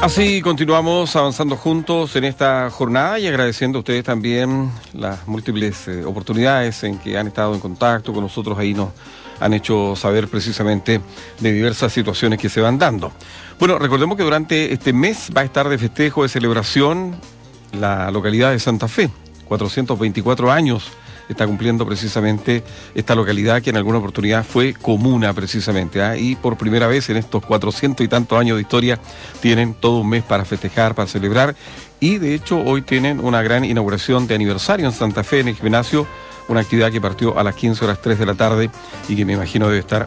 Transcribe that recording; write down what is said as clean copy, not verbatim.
Así continuamos avanzando juntos en esta jornada y agradeciendo a ustedes también las múltiples oportunidades en que han estado en contacto con nosotros. Ahí nos han hecho saber precisamente de diversas situaciones que se van dando. Bueno, recordemos que durante este mes va a estar de festejo, de celebración, la localidad de Santa Fe. 424 años está cumpliendo precisamente esta localidad que en alguna oportunidad fue comuna precisamente, y por primera vez en estos 400 y tantos años de historia tienen todo un mes para festejar, para celebrar, y de hecho hoy tienen una gran inauguración de aniversario en Santa Fe, en el gimnasio, una actividad que partió a las 15 horas 3 de la tarde y que me imagino debe estar